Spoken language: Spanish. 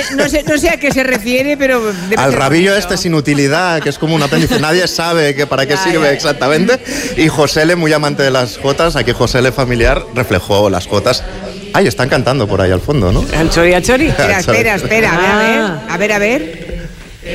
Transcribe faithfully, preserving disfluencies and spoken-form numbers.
no, sé, no sé a qué se refiere, pero... Al rabillo bonito. Este sin utilidad, que es como un apéndice. Nadie sabe que para qué ya, sirve ya, exactamente. Y Josele, muy amante de las jotas, aquí Josele familiar reflejó las jotas. Ay, están cantando por ahí al fondo, ¿no? Al chori, al chori. Espera, espera, espera. A ver, a ver. A ver, a ver.